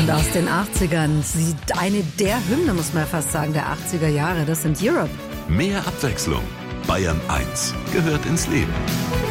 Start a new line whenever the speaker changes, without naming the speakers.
Und aus den 80ern, eine der Hymne, muss man fast sagen, der 80er Jahre, das sind Europe.
Mehr Abwechslung. Bayern 1 gehört ins Leben.